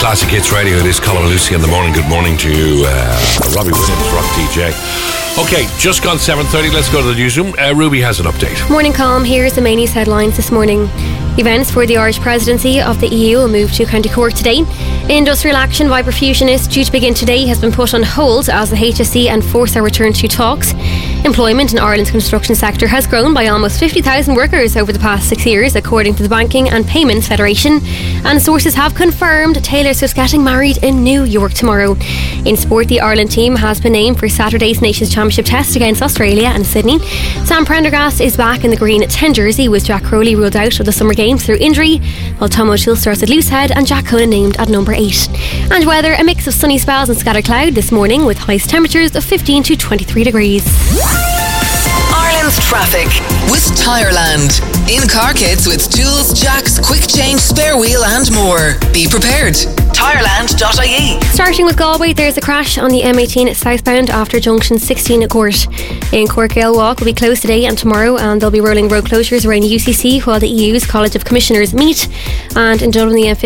Classic Hits Radio. It is Colin and Lucy in the morning. Good morning to you, Robbie Williams, Rock DJ. Okay, just gone 7:30. Let's go to the newsroom. Ruby has an update. Morning, Colm. Here's the main news headlines this morning. Events for the Irish presidency of the EU will move to County Cork today. Industrial action by Perfusion is due to begin today has been put on hold as the HSE and Force are returned to talks. Employment in Ireland's construction sector has grown by almost 50,000 workers over the past 6 years, according to the Banking and Payments Federation. And sources have confirmed Taylor Swift's getting married in New York tomorrow. In sport, the Ireland team has been named for Saturday's Nations Championship test against Australia and Sydney. Sam Prendergast is back in the green 10 jersey, with Jack Crowley ruled out of the summer games through injury, while Tom O'Toole starts at loosehead and Jack Conan named at number 8. And weather, a mix of sunny spells and scattered cloud this morning, with highest temperatures of 15 to 23 degrees. Ireland's traffic with Tireland. In car kits with tools, jacks, quick change, spare wheel and more. Be prepared. Tireland.ie. Starting with Galway, there's a crash on the M18 southbound after junction 16 at Court. In Cork, Gale Walk will be closed today and tomorrow, and they'll be rolling road closures around UCC while the EU's College of Commissioners meet. And in Dublin, the M50